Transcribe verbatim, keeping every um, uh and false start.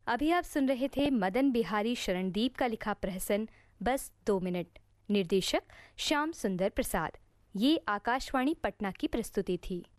अभी आप सुन रहे थे मदन बिहारी शरणदीप का लिखा प्रहसन बस दो मिनट। निर्देशक श्याम सुंदर प्रसाद। ये आकाशवाणी पटना की प्रस्तुति थी।